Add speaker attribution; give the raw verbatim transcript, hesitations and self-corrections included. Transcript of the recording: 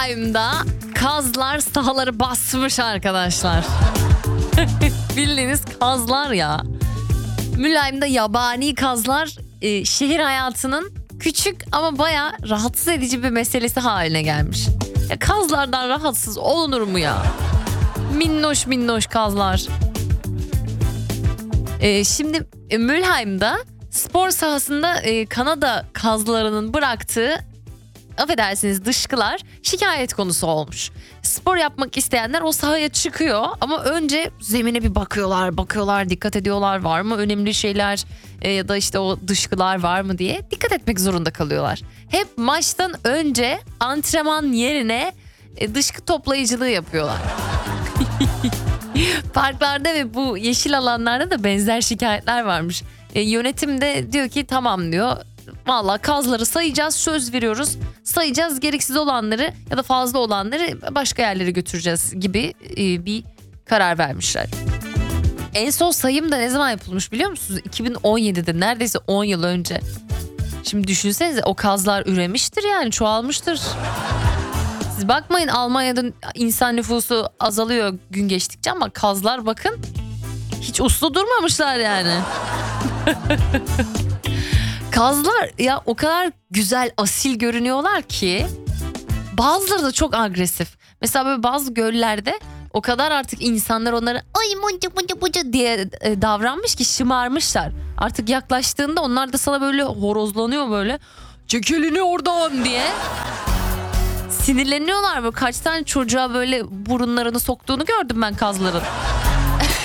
Speaker 1: Mülheim'da kazlar sahaları basmış arkadaşlar. Bildiğiniz kazlar ya. Mülheim'de yabani kazlar e, şehir hayatının küçük ama bayağı rahatsız edici bir meselesi haline gelmiş. Ya kazlardan rahatsız olunur mu ya? Minnoş minnoş kazlar. E, şimdi e, Mülheim'de spor sahasında e, Kanada kazlarının bıraktığı, affedersiniz, dışkılar şikayet konusu olmuş. Spor yapmak isteyenler o sahaya çıkıyor ama önce zemine bir bakıyorlar, bakıyorlar, dikkat ediyorlar, var mı önemli şeyler e, ya da işte o dışkılar var mı diye dikkat etmek zorunda kalıyorlar. Hep maçtan önce antrenman yerine e, dışkı toplayıcılığı yapıyorlar. Parklarda ve bu yeşil alanlarda da benzer şikayetler varmış. E, yönetim de diyor ki tamam diyor. Valla kazları sayacağız, söz veriyoruz. Sayacağız, gereksiz olanları ya da fazla olanları başka yerlere götüreceğiz gibi e, bir karar vermişler. En son sayım da ne zaman yapılmış biliyor musunuz? iki bin on yedide, neredeyse on yıl önce. Şimdi düşünsenize, o kazlar üremiştir yani, çoğalmıştır. Siz bakmayın, Almanya'da insan nüfusu azalıyor gün geçtikçe ama kazlar bakın hiç uslu durmamışlar yani. Kazlar ya o kadar güzel, asil görünüyorlar ki bazıları da çok agresif. Mesela böyle bazı göllerde o kadar artık insanlar onları ay muncu muncu muncu diye e, davranmış ki şımarmışlar. Artık yaklaştığında onlar da sana böyle horozlanıyor, böyle çek elini oradan diye. Sinirleniyorlar, böyle kaç tane çocuğa böyle burunlarını soktuğunu gördüm ben kazların.